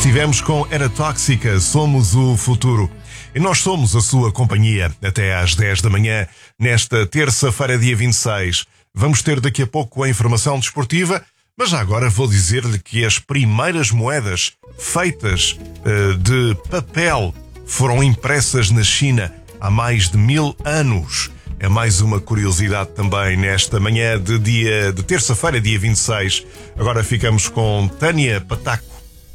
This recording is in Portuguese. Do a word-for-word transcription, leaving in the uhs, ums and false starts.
Estivemos com Era Tóxica, Somos o Futuro. E nós somos a sua companhia até às dez da manhã, nesta terça-feira, dia vinte e seis. Vamos ter daqui a pouco a informação desportiva, mas já agora vou dizer-lhe que as primeiras moedas feitas uh, de papel foram impressas na China há mais de mil anos. É mais uma curiosidade também nesta manhã de dia de terça-feira, dia vinte e seis. Agora ficamos com Tânia Pataco.